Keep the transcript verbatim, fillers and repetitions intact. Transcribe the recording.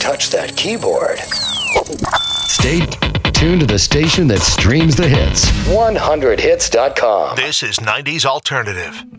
touch that keyboard. Stay tuned to the station that streams the hits. one hundred hits dot com. This is nineties Alternative.